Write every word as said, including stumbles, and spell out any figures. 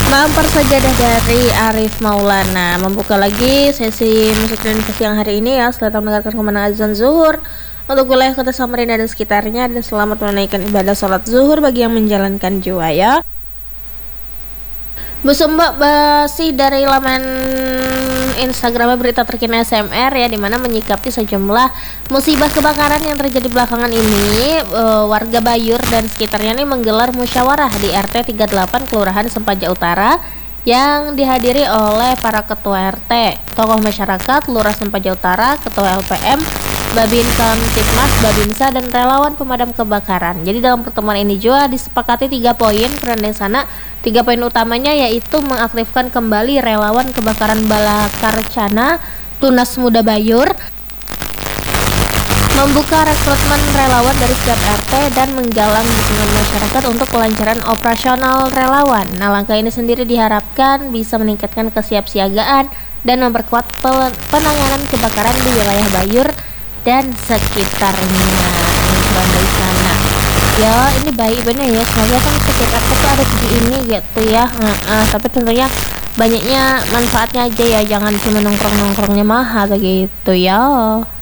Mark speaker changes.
Speaker 1: Bumper Sajadah dari Arif Maulana membuka lagi sesi musik Indonesia siang hari ini ya, setelah mendengarkan kemenangan azan zuhur untuk wilayah kota Samarinda dan sekitarnya, dan selamat menunaikan ibadah sholat zuhur bagi yang menjalankan jua ya. Bu Sumba Basi dari laman Instagramnya Berita Terkini S M R ya, dimana menyikapi sejumlah musibah kebakaran yang terjadi belakangan ini. E, warga Bayur dan sekitarnya ini menggelar musyawarah di R T tiga puluh delapan Kelurahan Sempaja Utara yang dihadiri oleh para ketua R T, tokoh masyarakat, Lurah Sempaja Utara, ketua L P M, Babin Kamtipmas, Babinsa, dan relawan pemadam kebakaran. Jadi dalam pertemuan ini juga disepakati tiga poin peran sana. Tiga poin utamanya yaitu mengaktifkan kembali relawan kebakaran Balakarcana Tunas Muda Bayur, membuka rekrutmen relawan dari setiap R T, dan menggalang dukungan masyarakat untuk kelancaran operasional relawan. Nah, langkah ini sendiri diharapkan bisa meningkatkan kesiapsiagaan dan memperkuat penanganan kebakaran di wilayah Bayur dan sekitarnya. Ini dari sana ya, ini baik bener ya, soalnya kan setiap R T tuh ada di ini gitu ya. Nah, uh, tapi tentunya banyaknya manfaatnya aja ya, jangan cuma nongkrong-nongkrongnya mahal begitu ya.